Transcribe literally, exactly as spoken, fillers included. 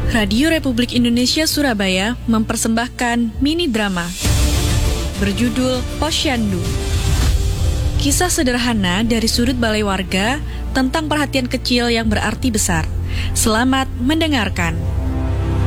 Radio Republik Indonesia Surabaya mempersembahkan mini drama berjudul Posyandu. Kisah sederhana dari sudut balai warga tentang perhatian kecil yang berarti besar. Selamat mendengarkan.